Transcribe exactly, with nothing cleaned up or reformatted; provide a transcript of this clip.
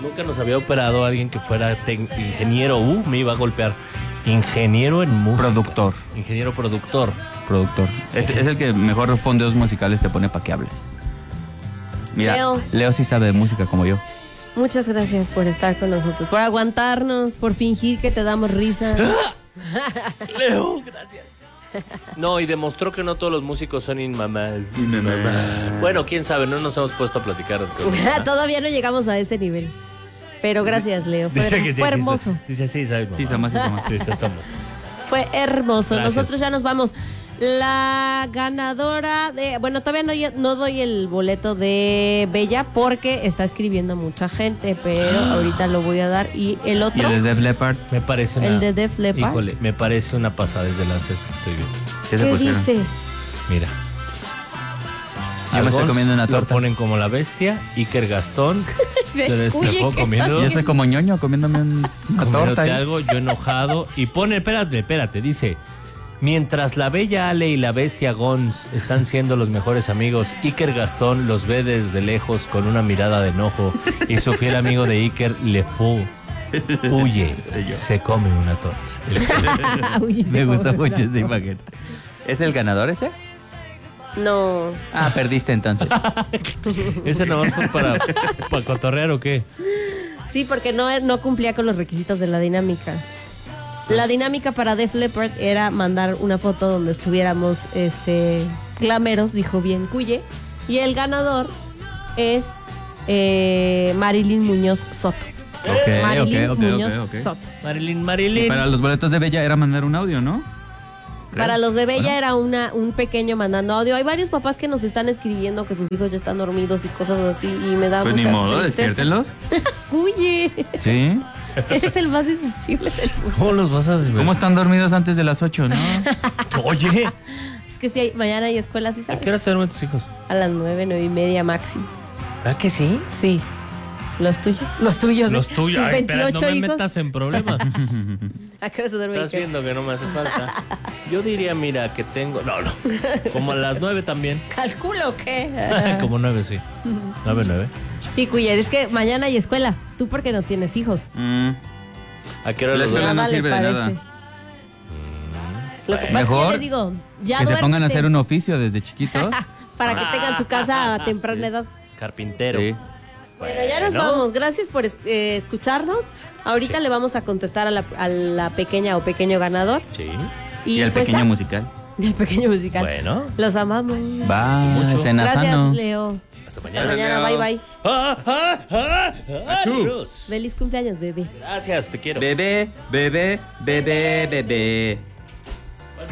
Nunca nos había operado alguien que fuera ingeniero. Uh, me iba a golpear. Ingeniero en música. Productor. Ingeniero productor. Productor. Es, es el que mejor fondeos musicales te pone para que hables. Mira, Leo. Leo sí sabe de música como yo. Muchas gracias por estar con nosotros, por aguantarnos, por fingir que te damos risa. Leo, gracias. No, y demostró que no todos los músicos son inmamables. Bueno, quién sabe, no nos hemos puesto a platicar. Todavía no llegamos a ese nivel. Pero gracias, Leo. Fue, dice que sí, fue sí, hermoso. Dice sí, sabes. Sí, somos, sí, somos. Sí, somos. Fue hermoso. Gracias. Nosotros ya nos vamos. La ganadora de... Bueno, todavía no, no doy el boleto de Bella porque está escribiendo mucha gente, pero ahorita lo voy a dar. Y el otro... ¿Y el de Def Leppard? Me parece una... ¿El de Def Leppard? Híjole, me parece una pasada desde el ancestro que estoy viendo. ¿Qué, ¿Qué dice? Mira. Yo me estoy comiendo una torta. Lo ponen como la bestia, Iker Gastón. Entonces, Oye, te puedo comiendo. Yo soy como ñoño comiéndome un, una torta. Algo, yo enojado. Y pone, espérate, espérate, dice... Mientras la bella Ale y la bestia Gons están siendo los mejores amigos, Iker Gastón los ve desde lejos con una mirada de enojo y su fiel amigo de Iker, Le Fou, huye, se come una torta. Uy, me gusta mucho esa imagen. ¿Es el ganador ese? No. Ah, perdiste entonces. ¿Ese nomás fue para, para cotorrear o qué? Sí, porque no, no cumplía con los requisitos de la dinámica. La dinámica para Def Leppard era mandar una foto donde estuviéramos este, glameros, dijo bien Cuye. Y el ganador es eh, Marilyn Muñoz Soto. Okay, Marilyn okay, okay, Muñoz okay, okay. Soto. Marilyn, Marilyn. Y para los boletos de Bella era mandar un audio, ¿no? Creo. Para los de Bella bueno. era una, un pequeño mandando audio. Hay varios papás que nos están escribiendo que sus hijos ya están dormidos y cosas así. Y me da pues mucha ni modo, tristeza. despiértenlos. Cuye. Sí. Eres el más insensible del mundo. ¿Cómo los vas a desvelar? ¿Cómo están dormidos antes de las ocho, no? Oye. Es que si hay, mañana hay escuela, ¿sí sabes? ¿A qué hora se duermen tus hijos? A las nueve, nueve y media maxi. ¿Ah, que sí? Sí. ¿Los tuyos? Los tuyos. Los tuyos. ¿Tus Ay, espera, no me hijos? metas en problemas. ¿A qué hora se duerme? Estás viendo que no me hace falta. Yo diría, mira, que tengo... No, no. Como a las nueve también. ¿Calculo qué? Como nueve, sí. Nueve, nueve. Sí, Cuya, es que mañana hay escuela. ¿Tú por qué no tienes hijos? Mm. ¿A qué hora La los escuela duermes? no sirve de nada. Lo que pasa Mejor es que yo le digo, ya que se duérmete. pongan a hacer un oficio desde chiquitos. Para que tengan su casa a temprana edad. Carpintero. Sí. Bueno, ya nos vamos. Gracias por es- eh, escucharnos. Ahorita Sí. le vamos a contestar a la, a la pequeña o pequeño ganador. Sí. Y, el pues, pequeño ah, musical. y el pequeño musical. Bueno. Los amamos. Va, mucho. cena Gracias, sano. Leo. Hasta Hasta mañana. mañana. Bye, bye. Ah, ah, ah, ah, adiós. Feliz cumpleaños, bebé. Gracias, te quiero. Bebé, bebé, bebé, bebé.